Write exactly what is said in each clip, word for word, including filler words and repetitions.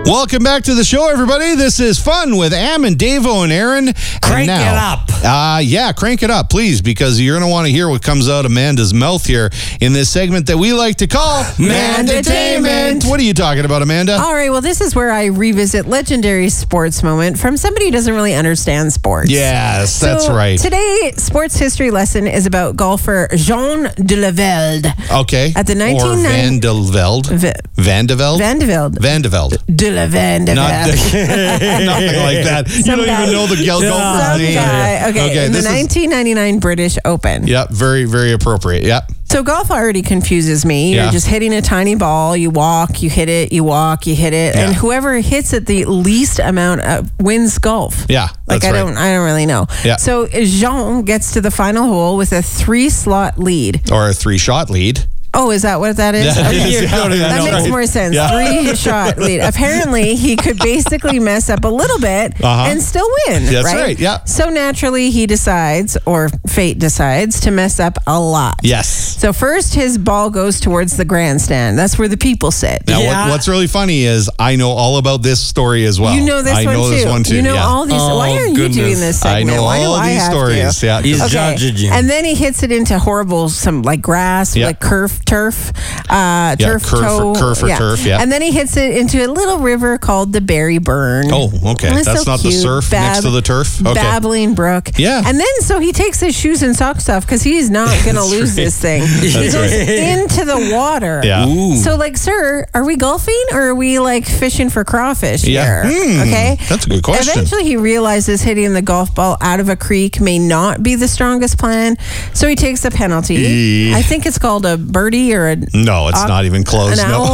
Welcome back to the show, everybody. This is Fun with Am and Davo and Aaron. Crank and now, it up. Uh, yeah, crank it up, please, because you're going to want to hear what comes out of Amanda's mouth here in this segment that we like to call Mandatainment. What are you talking about, Amanda? All right, well, this is where I revisit legendary sports moment from somebody who doesn't really understand sports. Yes, that's So right. Today, sports history lesson is about golfer Jean de la Velde. Okay. At the Or nineteen Van de Velde. V- Van de Velde? Van de Velde. Van de Velde. De la Van de Not Velde. nothing like that. You Some don't guy- even know the gel golfer's Some name. guy. Okay, Okay, in the this is- nineteen ninety-nine British Open. Yep, very, very appropriate. Yep. So golf already confuses me. You're Yeah. just hitting a tiny ball. You walk, you hit it, you walk, you hit it, Yeah. and whoever hits it the least amount of wins golf. Yeah, like that's I right. don't, I don't really know. Yeah. So Jean gets to the final hole with a three-slot lead. Or a three-shot lead. Oh, is that what that is? Yeah, Okay. you don't even That know. makes more sense. Yeah. Three-shot lead. Apparently, he could basically mess up a little bit Uh-huh. and still win. That's right? right, yeah. So naturally, he decides, or fate decides, to mess up a lot. Yes. So first, his ball goes towards the grandstand. That's where the people sit. Now, Yeah. what, what's really funny is I know all about this story as well. You know this I one know too. this one too. You know yeah. all these. Oh, why aren't goodness. you doing this I segment? know Why do all I these have stories. To? Yeah. He's Okay. judging you. And then he hits it into horrible, some like grass, Yeah. like turf, turf, uh, Yeah, turf curve or- toe. curve or turf, yeah. And then he hits it into a little river called the Berry Burn. Oh, okay. And it's That's so not the cute. surf next to the turf? Okay. Babbling Brook. Yeah. And then so he takes his shoes and socks off because he's not going to That's lose right. this thing. He That's goes right. into the water. Yeah. Ooh. So, like, sir, are we golfing or are we like fishing for crawfish Yeah. here? Hmm, Okay. that's a good question. Eventually, he realizes hitting the golf ball out of a creek may not be the strongest plan, so he takes a penalty. E- I think it's called a birdie or a No, it's Oc- not even close. an No. owl.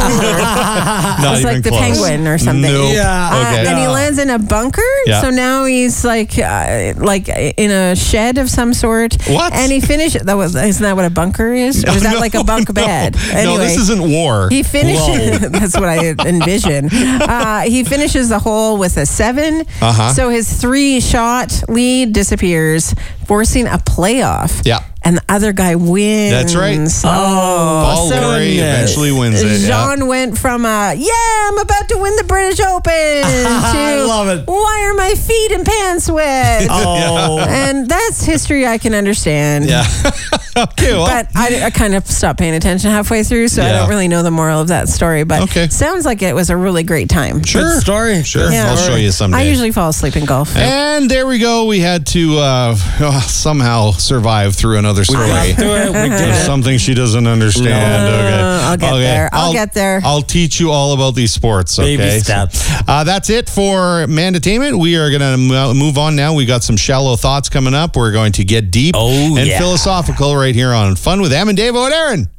Not It's even like the close. penguin or something. Nope. Yeah. Uh, Okay. and he lands in a bunker, Yeah. so now he's like, uh, like in a shed of some sort. What? And he finished. That was isn't that what a bunker is? Or is that No, like a bunk no. bed? No, Anyway, this isn't war. he finishes. That's what I envision. Uh, he finishes the hole with a seven. Uh-huh. So his three-shot lead disappears, forcing a playoff. Yeah. And the other guy wins. That's right. Oh, Paul so Gray eventually wins it. Yeah. Jean went from a, yeah, I'm about to win the British Open to, I love it. why are my feet and pants wet? Oh. And that's history I can understand. Yeah. Okay, well. But I, I kind of stopped paying attention halfway through, so I Yeah. don't really know the moral of that story. But Okay. sounds like it was a really great time. Sure. Good story. Sure. Yeah. I'll show you someday. I usually fall asleep in golf. And there we go. We had to uh, somehow survive through another story. got through it. We did Of it. something she doesn't understand. No, okay. I'll get Okay. there. I'll get there. I'll teach you all about these sports. Okay. Baby steps. So, uh, that's it for Mandatainment. We are going to move on now. We got some shallow thoughts coming up. We're going to get deep Oh, and yeah. philosophical right here on Fun with Am and Davo and Aaron.